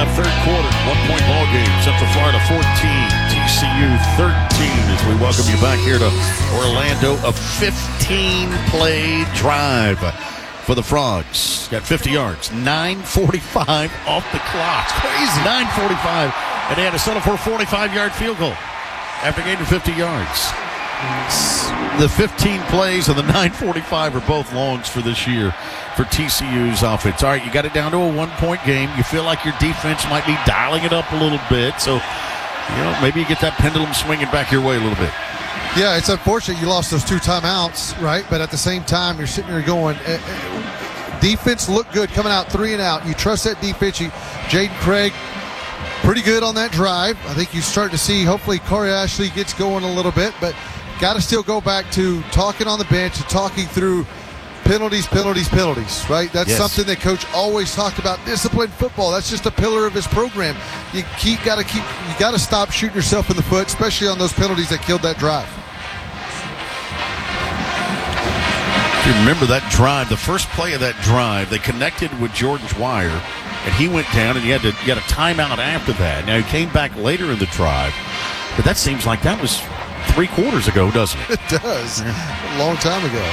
2:45, third quarter, 1-point ball game. Central Florida 14, TCU 13 as we welcome you back here to Orlando. A 15-play drive for the Frogs. Got 50 yards, 9:45 off the clock. It's crazy, 9:45. And they had to settle for a 45-yard field goal after gaining 50 yards. The 15 plays and the 9:45 are both longs for this year for TCU's offense. All right, you got it down to a 1-point game. You feel like your defense might be dialing it up a little bit. So, maybe you get that pendulum swinging back your way a little bit. Yeah, it's unfortunate you lost those 2 timeouts, right? But at the same time, you're sitting there going, defense looked good coming out 3 and out. You trust that defense. Jaden Craig, pretty good on that drive. I think you start to see, hopefully, Corey Ashley gets going a little bit, but got to still go back to talking on the bench and talking through penalties, right? That's something that Coach always talked about. Disciplined football. That's just a pillar of his program. You got to stop shooting yourself in the foot, especially on those penalties that killed that drive. If you remember that drive, the first play of that drive, they connected with Jordan Dwyer, and he went down, and you had a timeout after that. Now, he came back later in the drive, but that seems like that was 3 quarters ago, doesn't it? It does. A long time ago.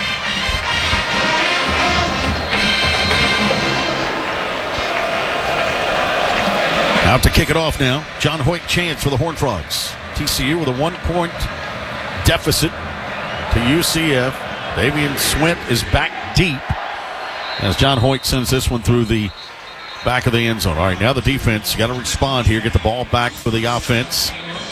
Out to kick it off now. John Hoyt chance for the Horned Frogs. TCU with a 1-point deficit to UCF. Davian Swint is back deep as John Hoyt sends this one through the back of the end zone. All right, now the defense. You got to respond here. Get the ball back for the offense.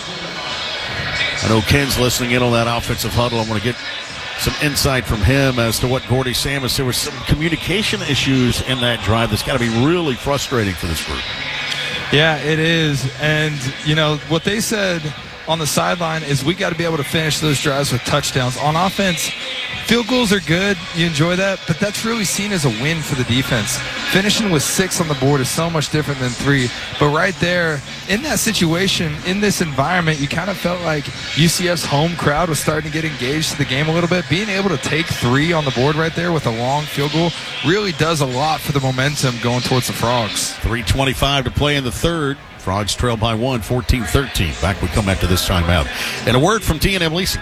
I know Ken's listening in on that offensive huddle. I want to get some insight from him as to what Gordy Samus. There were some communication issues in that drive that's got to be really frustrating for this group. Yeah, it is. And, what they said on the sideline is we got to be able to finish those drives with touchdowns. On offense, field goals are good. You enjoy that. But that's really seen as a win for the defense. Finishing with 6 on the board is so much different than 3. But right there, in that situation, in this environment, you kind of felt like UCF's home crowd was starting to get engaged to the game a little bit. Being able to take 3 on the board right there with a long field goal really does a lot for the momentum going towards the Frogs. 3:25 to play in the third. Frogs trail by 1, 14-13. Back we come after this timeout. And a word from T&M Leasing.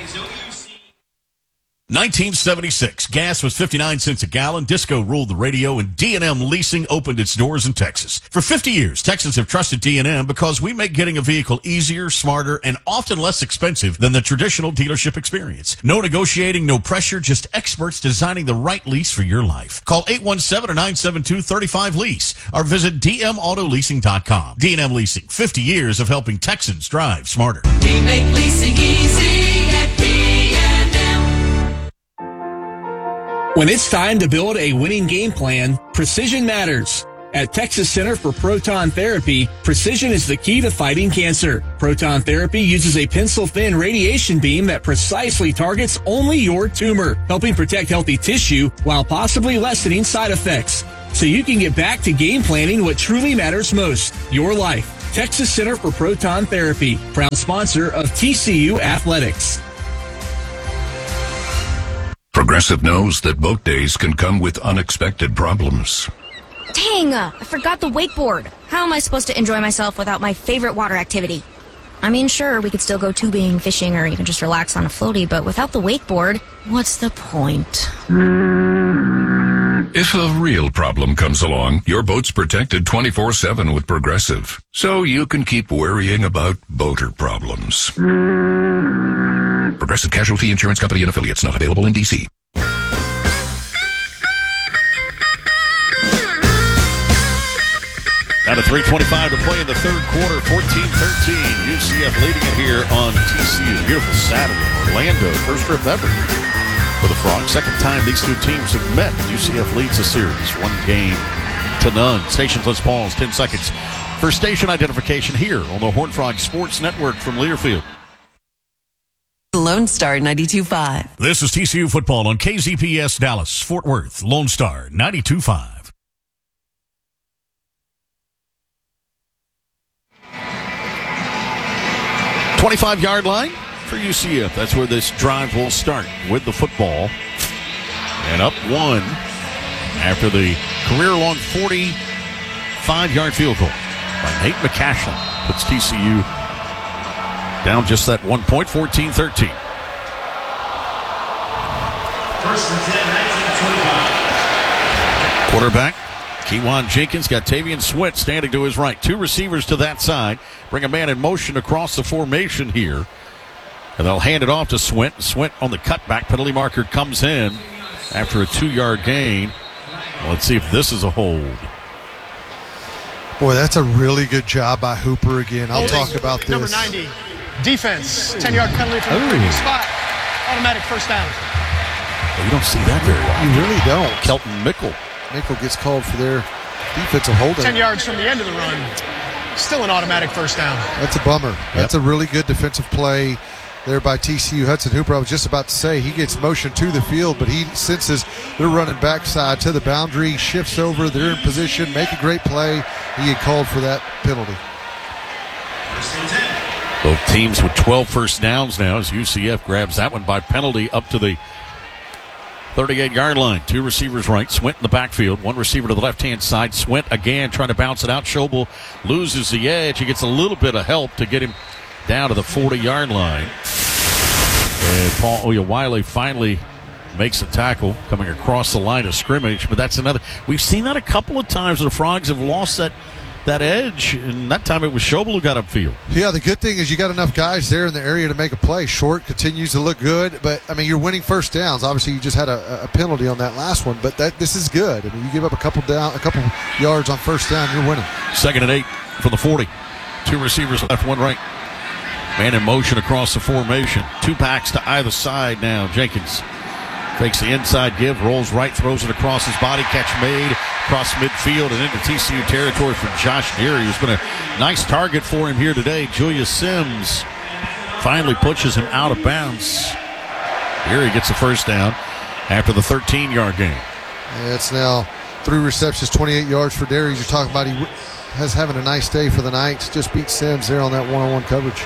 1976, gas was 59 cents a gallon, disco ruled the radio, and D&M Leasing opened its doors in Texas. For 50 years, Texans have trusted D&M because we make getting a vehicle easier, smarter, and often less expensive than the traditional dealership experience. No negotiating, no pressure, just experts designing the right lease for your life. Call 817-972-35-LEASE or visit dmautoleasing.com. D&M Leasing, 50 years of helping Texans drive smarter. We make leasing easy at D&M. When it's time to build a winning game plan, precision matters. At Texas Center for Proton Therapy, precision is the key to fighting cancer. Proton therapy uses a pencil-thin radiation beam that precisely targets only your tumor, helping protect healthy tissue while possibly lessening side effects. So you can get back to game planning what truly matters most, your life. Texas Center for Proton Therapy, proud sponsor of TCU Athletics. Progressive knows that boat days can come with unexpected problems. Dang, I forgot the wakeboard. How am I supposed to enjoy myself without my favorite water activity? I mean, sure, we could still go tubing, fishing, or even just relax on a floaty, but without the wakeboard, what's the point? If a real problem comes along, your boat's protected 24/7 with Progressive, so you can keep worrying about boater problems. Progressive Casualty Insurance Company and Affiliates, not available in D.C. Out of 3:25 to play in the third quarter, 14-13. UCF leading it here on TCU. Beautiful Saturday in Orlando. First trip ever for the Frogs. Second time these two teams have met. UCF leads the series 1-0. Stations, let's pause 10 seconds for station identification here on the Horned Frog Sports Network from Learfield. Lone Star 92.5. This is TCU football on KZPS Dallas, Fort Worth, Lone Star 92.5. $25-yard line for UCF. That's where this drive will start with the football. And up 1 after the career-long 5-yard field goal by Nate McCashlin. Puts TCU down just that 1 point, 14-13. First and 10, 1925. Quarterback, Kewan Jenkins, got Tavian Swint standing to his right. 2 receivers to that side. Bring a man in motion across the formation here. And they'll hand it off to Swint. Swint on the cutback. Penalty marker comes in after a 2-yard gain. Let's see if this is a hold. Boy, that's a really good job by Hooper again. I'll talk about this. Number 90, defense, 10-yard penalty from the previous spot. Automatic first down. Well, you don't see that very often. You really don't. Kelton Mickle. Mickle gets called for their defensive holding. 10 yards from the end of the run. Still an automatic first down. That's a bummer. That's a really good defensive play there by TCU. Hudson Hooper, I was just about to say, he gets motion to the field, but he senses they're running backside to the boundary, shifts over, they're in position, make a great play. He get called for that penalty. Both teams with 12 first downs now as UCF grabs that one by penalty up to the 38-yard line. 2 receivers right. Swint in the backfield. 1 receiver to the left-hand side. Swint again trying to bounce it out. Schobel loses the edge. He gets a little bit of help to get him down to the 40-yard line. And Paul Oyawile finally makes a tackle coming across the line of scrimmage. But that's another. We've seen that a couple of times where the Frogs have lost that edge, and that time it was Schobel who got upfield. Yeah, the good thing is you got enough guys there in the area to make a play. Short continues to look good, but, I mean, you're winning first downs. Obviously, you just had a penalty on that last one, but this is good. I mean, you give up a couple yards on first down, you're winning. 2nd and 8 for the 40. 2 receivers left, 1 right. Man in motion across the formation. 2 backs to either side now. Jenkins fakes the inside give, rolls right, throws it across his body. Catch made across midfield and into TCU territory for Josh Deary, who's been a nice target for him here today. Julius Sims finally pushes him out of bounds. Deary gets a first down after the 13-yard gain. Yeah, it's now 3 receptions, 28 yards for Deary. You're talking about he has having a nice day for the Knights. Just beat Sims there on that one-on-one coverage.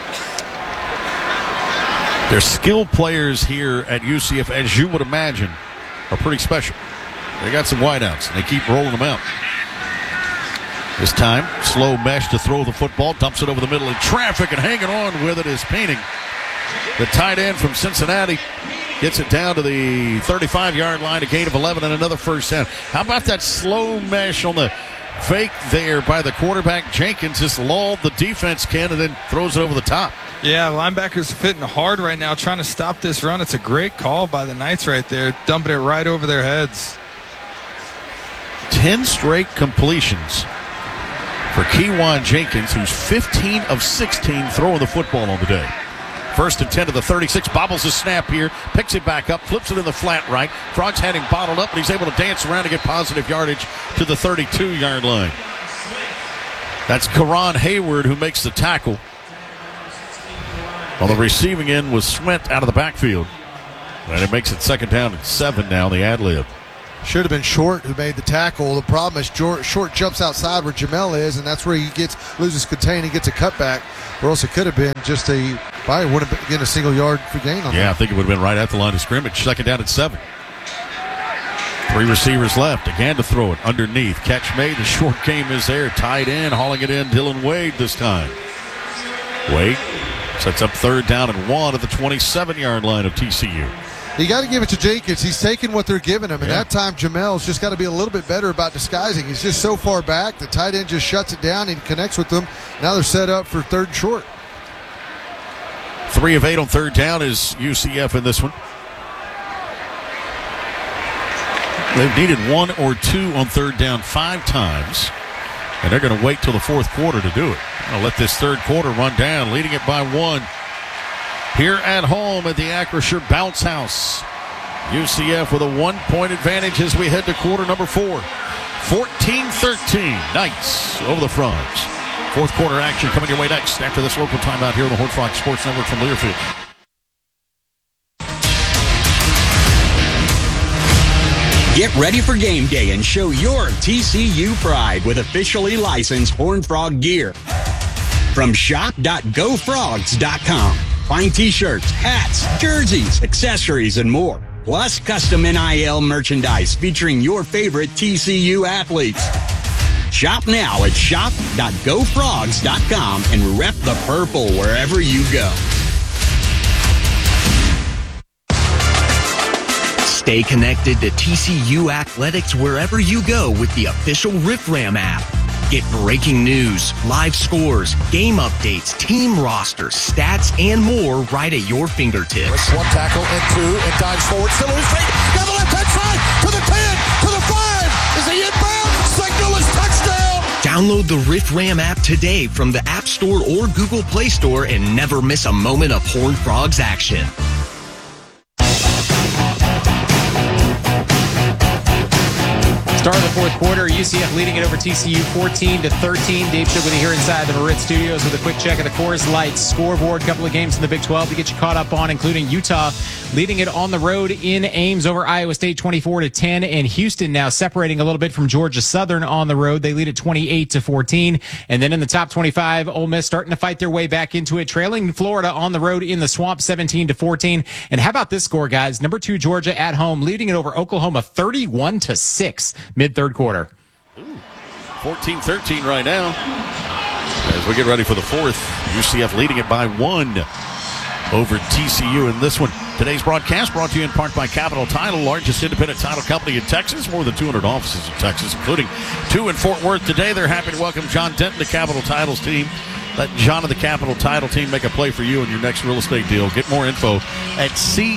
Their skilled players here at UCF, as you would imagine, are pretty special. They got some wideouts, and they keep rolling them out. This time, slow mesh to throw the football, dumps it over the middle in traffic, and hanging on with it is Painting. The tight end from Cincinnati gets it down to the 35-yard line, a gain of 11 and another first down. How about that slow mesh on the fake there by the quarterback? Jenkins just lulled the defense, Ken, and then throws it over the top. Yeah, linebackers are fitting hard right now trying to stop this run. It's a great call by the Knights right there, dumping it right over their heads. 10 straight completions for Kewan Jenkins, who's 15 of 16 throwing the football on the day. 1st and 10 to the 36, bobbles the snap here, picks it back up, flips it in the flat right. Frogs had him bottled up, but he's able to dance around to get positive yardage to the 32-yard line. That's Karan Hayward who makes the tackle. On the receiving end was Swint out of the backfield. And it makes it 2nd down and 7 now, the ad-lib. Should have been Short who made the tackle. The problem is Short jumps outside where Jamel is, and that's where he loses contain and gets a cutback. Or else it could have been just probably would have been a single yard for gain on that. Yeah, I think it would have been right at the line of scrimmage. 2nd down and 7. 3 receivers left. Again to throw it underneath. Catch made. The short game is there. Tied in. Hauling it in. Dylan Wade this time. Wade sets up 3rd down and 1 at the 27-yard line of TCU. You got to give it to Jenkins. He's taking what they're giving him. And that time, Jamel's just got to be a little bit better about disguising. He's just so far back. The tight end just shuts it down and connects with them. Now they're set up for 3rd and short. 3 of 8 on 3rd down is UCF in this one. They've needed 1 or 2 on 3rd down 5 times. And they're going to wait till the 4th quarter to do it. I'll let this 3rd quarter run down, leading it by 1. Here at home at the Acrisure Bounce House. UCF with a 1-point advantage as we head to quarter number 4. 14-13, Knights over the Frogs. 4th quarter action coming your way next after this local timeout here on the Horned Frog Sports Network from Learfield. Get ready for game day and show your TCU pride with officially licensed Horned Frog gear. From shop.gofrogs.com. Find t-shirts, hats, jerseys, accessories, and more. Plus custom NIL merchandise featuring your favorite TCU athletes. Shop now at shop.gofrogs.com and rep the purple wherever you go. Stay connected to TCU Athletics wherever you go with the official Riff Ram app. Get breaking news, live scores, game updates, team rosters, stats, and more right at your fingertips. One tackle and two, and dives forward, still in his feet. Down the left-hand side, to the 10, to the 5. Is he inbound? Signal is touchdown. Download the Riff Ram app today from the App Store or Google Play Store and never miss a moment of Horned Frogs action. Start of the fourth quarter, UCF leading it over TCU 14-13. Dave Shigley here inside the Marit Studios with a quick check of the Coors Light scoreboard. Couple of games in the Big 12 to get you caught up on, including Utah leading it on the road in Ames over Iowa State 24-10, and Houston now separating a little bit from Georgia Southern on the road. They lead at 28-14. And then in the top 25, Ole Miss starting to fight their way back into it, trailing Florida on the road in the Swamp 17-14. And how about this score, guys? Number 2 Georgia at home leading it over Oklahoma 31-6. Mid-third quarter. 14-13 right now. As we get ready for the fourth, UCF leading it by 1 over TCU in this one. Today's broadcast brought to you in part by Capital Title, largest independent title company in Texas. More than 200 offices in Texas, including 2 in Fort Worth. Today, they're happy to welcome John Denton, the Capital Title's team. Let John and the Capital Title team make a play for you in your next real estate deal. Get more info at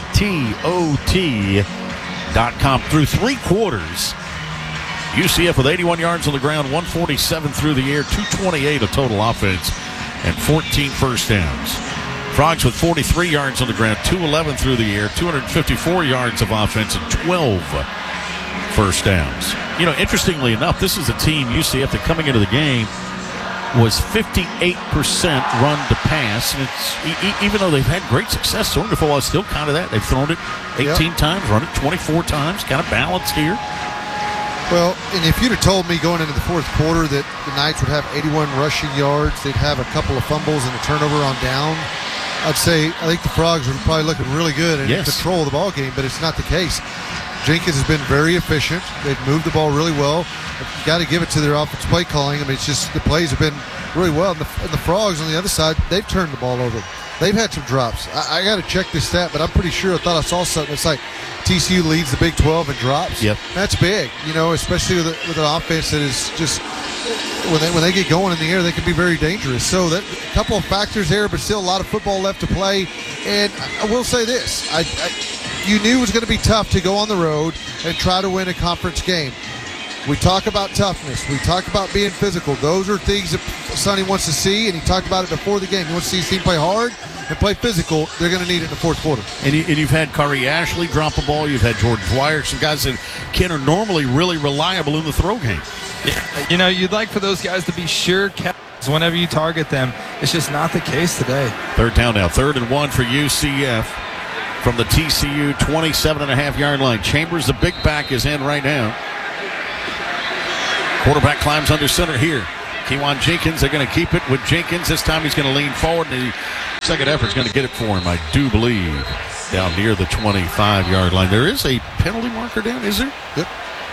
ctot.com. Through 3 quarters, UCF with 81 yards on the ground, 147 through the air, 228 of total offense, and 14 first downs. Frogs with 43 yards on the ground, 211 through the air, 254 yards of offense, and 12 first downs. You know, interestingly enough, this is a team, UCF, that coming into the game was 58% run to pass. And it's, even though they've had great success throwing the football, it's still kind of that. They've thrown it 18 times, run it 24 times, kind of balanced here. Well, and if you'd have told me going into the fourth quarter that the Knights would have 81 rushing yards, they'd have a couple of fumbles and a turnover on down, I think the Frogs are probably looking really good and in control of the ball game, but it's not the case. Jenkins has been very efficient. They've moved the ball really well. You got to give it to their offensive play calling. I mean, it's just the plays have been really well. And the Frogs on the other side, they've turned the ball over. They've had some drops. I got to check this stat, but I'm pretty sure I thought I saw something. It's like TCU leads the Big 12 in drops. Yep. That's big, you know, especially with an offense that is just when they get going in the air, they can be very dangerous. So that a couple of factors there, but still a lot of football left to play. And I will say this: you knew it was going to be tough to go on the road and try to win a conference game. We talk about toughness. We talk about being physical. Those are things that Sonny wants to see, and he talked about it before the game. He wants to see his team play hard and play physical. They're going to need it in the fourth quarter. And you've had Kari Ashley drop a ball. You've had Jordan Dwyer, some guys that Ken are normally really reliable in the throw game. Yeah, you know, you'd like for those guys to be sure catches whenever you target them. It's just not the case today. Third down now. 3rd and 1 for UCF from the TCU 27.5-yard line. Chambers, the big back, is in right now. Quarterback climbs under center here. Kewan Jenkins, they're going to keep it with Jenkins. This time he's going to lean forward. The second effort's going to get it for him, I do believe, down near the 25-yard line. There is a penalty marker down, is there? Yep.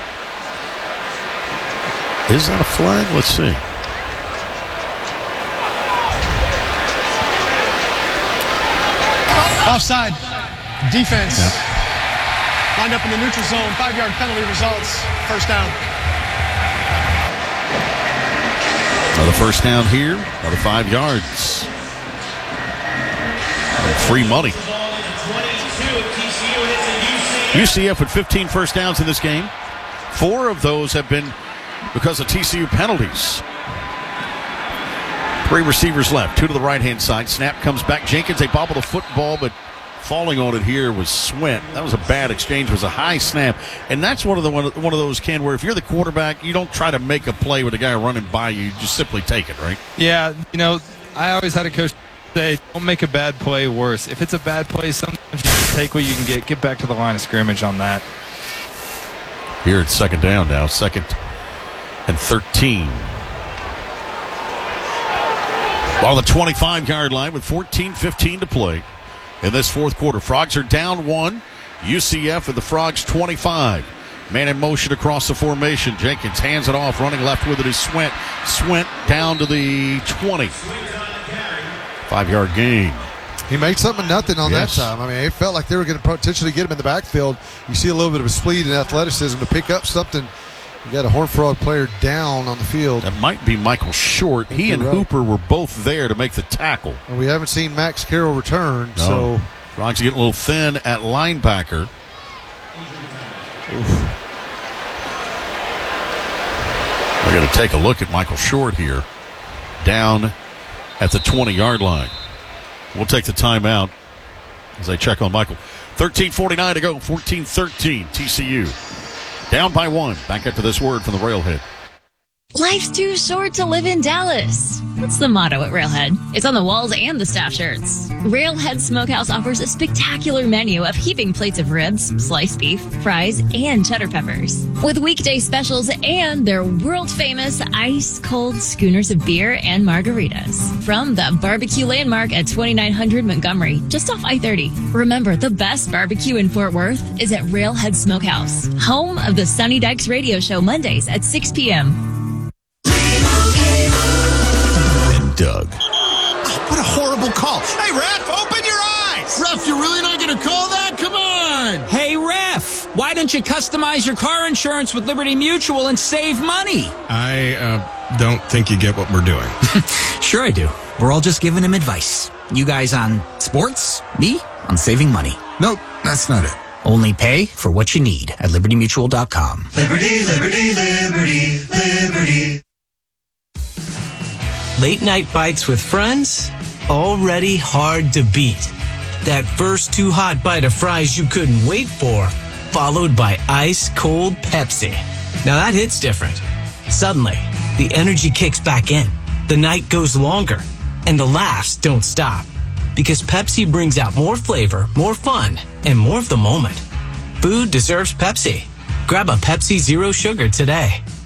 Is that a flag? Let's see. Offside. Defense. Yep. Lined up in the neutral zone. 5-yard penalty results. First down. Another first down here. Another 5 yards. And free money. UCF with 15 first downs in this game. 4 of those have been because of TCU penalties. 3 receivers left. 2 to the right-hand side. Snap comes back. Jenkins, they bobble the football, but falling on it here was Swint. That was a bad exchange. It was a high snap. And that's one of those, Ken, where if you're the quarterback, you don't try to make a play with a guy running by you. You just simply take it, right? Yeah, you know, I always had a coach say, don't make a bad play worse. If it's a bad play, sometimes you just take what you can get back to the line of scrimmage on that. Here it's 2nd down now. 2nd and 13. On the 25-yard line with 14:15 to play in this fourth quarter. Frogs are down 1. UCF with the Frogs 25. Man in motion across the formation. Jenkins hands it off. Running left with it is Swint. Swint down to the 20. 5-yard gain. He made something of nothing on that time. I mean, it felt like they were going to potentially get him in the backfield. You see a little bit of a speed and athleticism to pick up something. You got a Horned Frog player down on the field. That might be Michael Short. He and Hooper were both there to make the tackle. And we haven't seen Max Carroll return. No. So Frogs getting a little thin at linebacker. We're going to take a look at Michael Short here, down at the 20-yard line. We'll take the timeout as they check on Michael. 13:49 to go, 14-13 TCU. Down by 1. Back after this word from the Railhead. Life's too short to live in Dallas. That's the motto at Railhead. It's on the walls and the staff shirts. Railhead Smokehouse offers a spectacular menu of heaping plates of ribs, sliced beef, fries, and cheddar peppers. With weekday specials and their world-famous ice-cold schooners of beer and margaritas. From the barbecue landmark at 2900 Montgomery, just off I-30. Remember, the best barbecue in Fort Worth is at Railhead Smokehouse, home of the Sunny Dykes radio show Mondays at 6 p.m. Doug. Oh, what a horrible call. Hey, ref, open your eyes. Ref, you're really not going to call that? Come on. Hey, ref, why don't you customize your car insurance with Liberty Mutual and save money? I don't think you get what we're doing. Sure I do. We're all just giving him advice. You guys on sports, me on saving money. Nope, that's not it. Only pay for what you need at libertymutual.com. Liberty, liberty, liberty, liberty. Late night bites with friends? Already hard to beat. That first too hot bite of fries you couldn't wait for, followed by ice cold Pepsi. Now that hits different. Suddenly, the energy kicks back in, the night goes longer, and the laughs don't stop. Because Pepsi brings out more flavor, more fun, and more of the moment. Food deserves Pepsi. Grab a Pepsi Zero Sugar today.